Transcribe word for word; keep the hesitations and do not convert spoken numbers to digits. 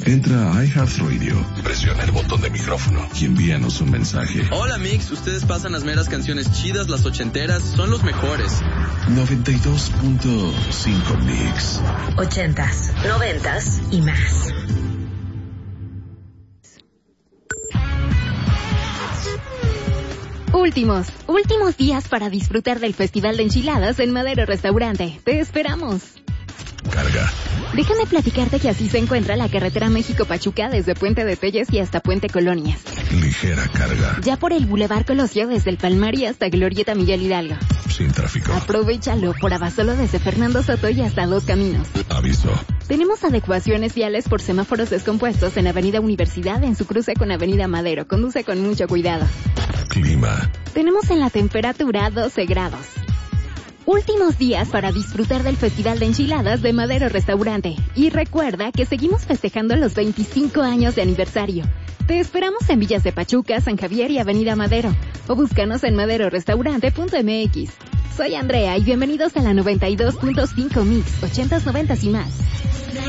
Entra a iHeartRadio, presiona el botón de micrófono y envíanos un mensaje. Hola Mix, ustedes pasan las meras canciones chidas, las ochenteras, son los mejores. noventa y dos punto cinco Mix. Ochentas, noventas y más. Últimos, últimos días para disfrutar del Festival de Enchiladas en Madero Restaurante. Te esperamos. Carga. Déjame platicarte que así se encuentra la carretera México-Pachuca desde Puente de Telles y hasta Puente Colonias. Ligera carga. Ya por el Boulevard Colosio desde el Palmar y hasta Glorieta Miguel Hidalgo. Sin tráfico. Aprovechalo por Abasolo desde Fernando Soto y hasta Dos Caminos. Aviso. Tenemos adecuaciones viales por semáforos descompuestos en Avenida Universidad en su cruce con Avenida Madero. Conduce con mucho cuidado. Clima. Tenemos en la temperatura doce grados. Últimos días para disfrutar del Festival de Enchiladas de Madero Restaurante. Y recuerda que seguimos festejando los veinticinco años de aniversario. Te esperamos en Villas de Pachuca, San Javier y Avenida Madero. O búscanos en madero restaurante punto m x. Soy Andrea y bienvenidos a la noventa y dos punto cinco Mix, ochentas, noventas y más.